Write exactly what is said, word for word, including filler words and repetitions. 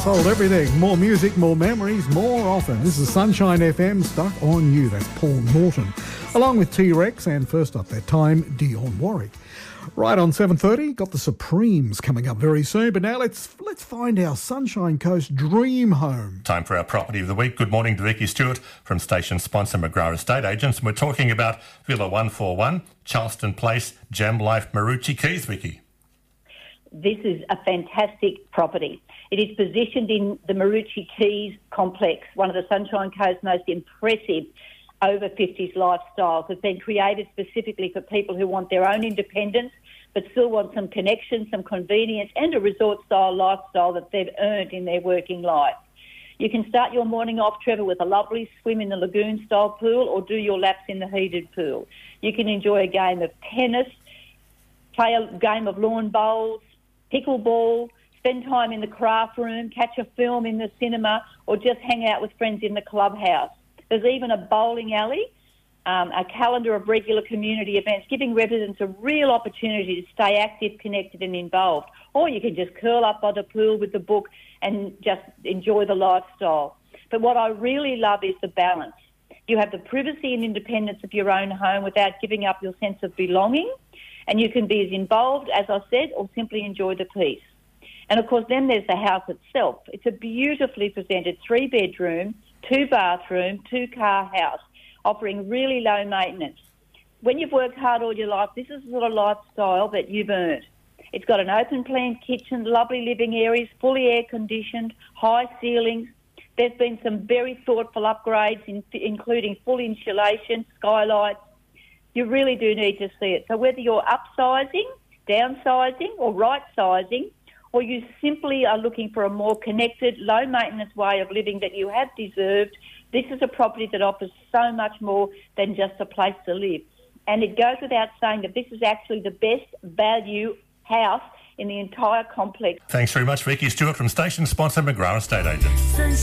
sold everything. More music, more memories, more often. This is Sunshine F M, Stuck on You. That's Paul Norton. Along with T-Rex, and first up that time, Dionne Warwick. Right on seven thirty, got the Supremes coming up very soon, but now let's let's find our Sunshine Coast dream home. Time for our property of the week. Good morning to Vicky Stewart from station sponsor McGrath Estate Agents. And we're talking about Villa one forty-one, Charleston Place, Jam Life, Maroochy Keys, Vicky. This is a fantastic property. It is positioned in the Maroochy Keys complex, one of the Sunshine Coast's most impressive over fifties lifestyles. It's been created specifically for people who want their own independence but still want some connection, some convenience and a resort-style lifestyle that they've earned in their working life. You can start your morning off, Trevor, with a lovely swim in the lagoon-style pool or do your laps in the heated pool. You can enjoy a game of tennis, play a game of lawn bowls, pickleball, spend time in the craft room, catch a film in the cinema or just hang out with friends in the clubhouse. There's even a bowling alley, um, a calendar of regular community events, giving residents a real opportunity to stay active, connected and involved. Or you can just curl up by the pool with the book and just enjoy the lifestyle. But what I really love is the balance. You have the privacy and independence of your own home without giving up your sense of belonging, and you can be as involved, as I said, or simply enjoy the peace. And, of course, then there's the house itself. It's a beautifully presented three-bedroom, two-bathroom, two-car house, offering really low maintenance. When you've worked hard all your life, this is the sort of lifestyle that you've earned. It's got an open-plan kitchen, lovely living areas, fully air-conditioned, high ceilings. There's been some very thoughtful upgrades, in, including full insulation, skylights. You really do need to see it. So whether you're upsizing, downsizing or right-sizing, or you simply are looking for a more connected, low-maintenance way of living that you have deserved, this is a property that offers so much more than just a place to live. And it goes without saying that this is actually the best value house in the entire complex. Thanks very much, Vicky Stewart from station sponsor McGrath Estate Agents.